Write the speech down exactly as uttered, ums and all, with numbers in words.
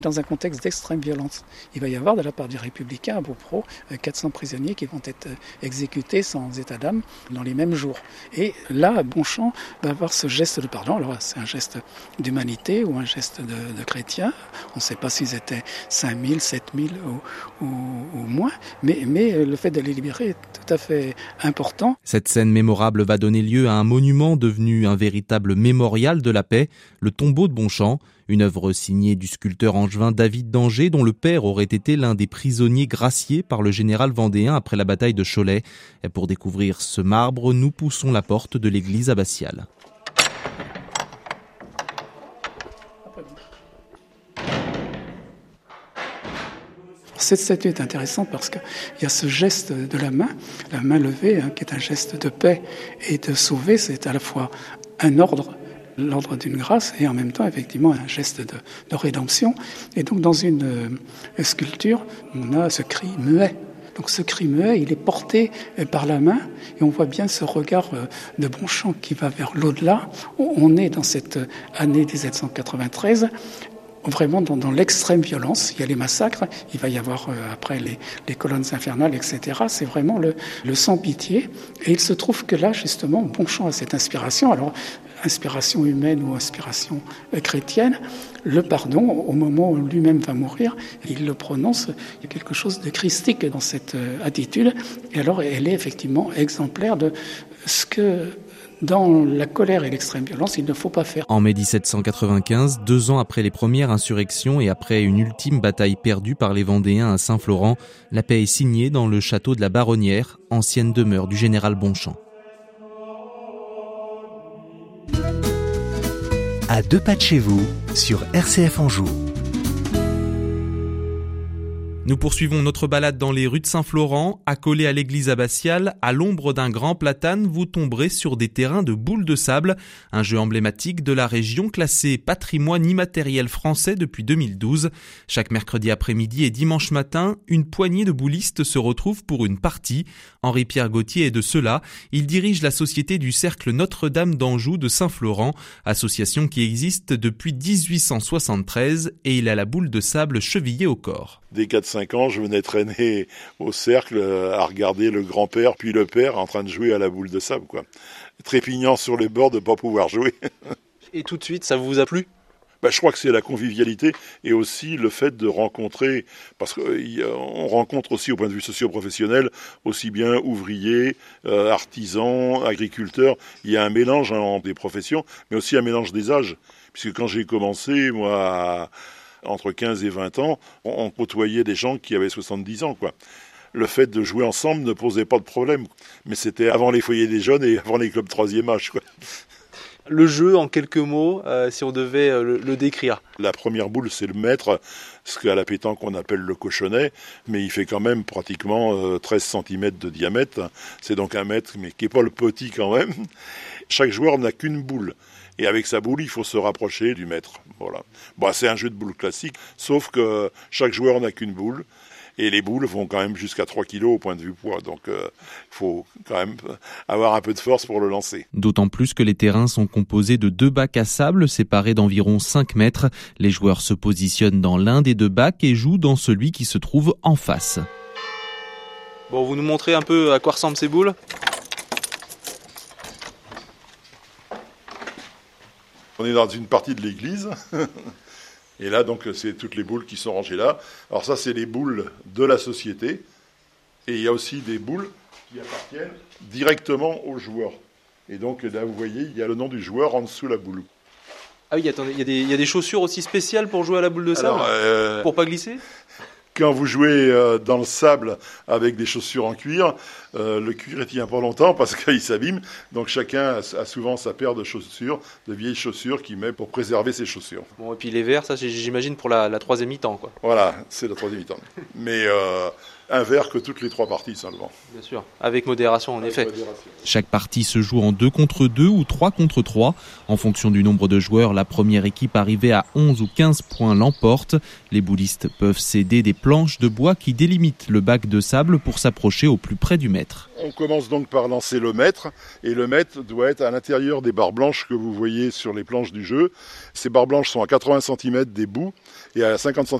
Dans un contexte d'extrême violence. Il va y avoir de la part des républicains à Beaupro quatre cents prisonniers qui vont être exécutés sans état d'âme dans les mêmes jours. Et là, Bonchamp va avoir ce geste de pardon. Alors c'est un geste d'humanité ou un geste de, de chrétien. On ne sait pas s'ils étaient cinq mille, sept mille ou, ou, ou moins, mais, mais le fait de les libérer est tout à fait important. Cette scène mémorable va donner lieu à un monument devenu un véritable mémorial de la paix, le tombeau de Bonchamp. Une œuvre signée du sculpteur angevin David d'Angers, dont le père aurait été l'un des prisonniers graciés par le général vendéen après la bataille de Cholet. Et pour découvrir ce marbre, nous poussons la porte de l'église abbatiale. Cette statue est intéressante parce qu'il y a ce geste de la main, la main levée, hein, qui est un geste de paix et de sauver. C'est à la fois un ordre, l'ordre d'une grâce, et en même temps, effectivement, un geste de, de rédemption. Et donc, dans une euh, sculpture, on a ce cri muet. Donc, ce cri muet, il est porté euh, par la main, et on voit bien ce regard euh, de Bonchamp qui va vers l'au-delà. On, on est dans cette année dix-sept cent quatre-vingt-treize, vraiment dans, dans l'extrême violence. Il y a les massacres, il va y avoir euh, après les, les colonnes infernales, et cetera. C'est vraiment le, le sans-pitié. Et il se trouve que là, justement, Bonchamp a cette inspiration. Alors, inspiration humaine ou inspiration euh, chrétienne, le pardon, au moment où lui-même va mourir, il le prononce. Il y a quelque chose de christique dans cette euh, attitude. Et alors, elle est effectivement exemplaire de ce que, dans la colère et l'extrême violence, il ne faut pas faire. En mai dix-sept cent quatre-vingt-quinze, deux ans après les premières insurrections et après une ultime bataille perdue par les Vendéens à Saint-Florent, la paix est signée dans le château de la Baronnière, ancienne demeure du général Bonchamp. À deux pas de chez vous, sur R C F Anjou. Nous poursuivons notre balade dans les rues de Saint-Florent. Accolé à l'église abbatiale, à l'ombre d'un grand platane, vous tomberez sur des terrains de boules de sable, un jeu emblématique de la région classé patrimoine immatériel français depuis deux mille douze. Chaque mercredi après-midi et dimanche matin, une poignée de boulistes se retrouvent pour une partie. Henri-Pierre Gauthier est de ceux-là. Il dirige la société du Cercle Notre-Dame d'Anjou de Saint-Florent, association qui existe depuis dix-huit cent soixante-treize, et il a la boule de sable chevillée au corps. Dès quatre cinq ans, je venais traîner au cercle à regarder le grand-père puis le père en train de jouer à la boule de sable, quoi. Trépignant sur les bords de ne pas pouvoir jouer. Et tout de suite, ça vous a plu ? Bah, je crois que c'est la convivialité et aussi le fait de rencontrer, parce qu'on rencontre aussi au point de vue socio-professionnel, aussi bien ouvriers, euh, artisans, agriculteurs. Il y a un mélange hein, des professions, mais aussi un mélange des âges. Puisque quand j'ai commencé, moi... À, entre quinze et vingt ans, on côtoyait des gens qui avaient soixante-dix ans, quoi. Le fait de jouer ensemble ne posait pas de problème. Mais c'était avant les foyers des jeunes et avant les clubs troisième âge, quoi. Le jeu, en quelques mots, euh, si on devait euh, le, le décrire. La première boule, c'est le maître, ce qu'à la pétanque on appelle le cochonnet, mais il fait quand même pratiquement euh, treize centimètres de diamètre. C'est donc un mètre, mais qui n'est pas le petit quand même. Chaque joueur n'a qu'une boule. Et avec sa boule, il faut se rapprocher du maître. Voilà. Bon, c'est un jeu de boules classique, sauf que chaque joueur n'a qu'une boule. Et les boules vont quand même jusqu'à trois kilos au point de vue poids. Donc, il euh, faut quand même avoir un peu de force pour le lancer. D'autant plus que les terrains sont composés de deux bacs à sable séparés d'environ cinq mètres. Les joueurs se positionnent dans l'un des deux bacs et jouent dans celui qui se trouve en face. Bon, vous nous montrez un peu à quoi ressemblent ces boules ? On est dans une partie de l'église, et là, donc, c'est toutes les boules qui sont rangées là. Alors ça, c'est les boules de la société, et il y a aussi des boules qui appartiennent directement aux joueurs. Et donc, là, vous voyez, il y a le nom du joueur en dessous de la boule. Ah oui, attendez, il y a des, il y a des chaussures aussi spéciales pour jouer à la boule de sable ? Alors, euh... Pour pas glisser ? Quand vous jouez dans le sable avec des chaussures en cuir, euh, le cuir ne tient pas longtemps parce qu'il s'abîme. Donc chacun a souvent sa paire de chaussures, de vieilles chaussures qu'il met pour préserver ses chaussures. Bon, et puis les verres, ça j'imagine pour la, la troisième mi-temps, quoi. Voilà, c'est la troisième mi-temps. Mais euh, un verre que toutes les trois parties seulement. Bien sûr, avec modération en avec effet. Modération. Chaque partie se joue en deux contre deux ou trois contre trois. En fonction du nombre de joueurs, la première équipe arrivée à onze ou quinze points l'emporte. Les boulistes peuvent céder des planches de bois qui délimitent le bac de sable pour s'approcher au plus près du maître. mètre. On commence donc par lancer le mètre, et le mètre doit être à l'intérieur des barres blanches que vous voyez sur les planches du jeu. Ces barres blanches sont à quatre-vingts centimètres des bouts et à cinquante centimètres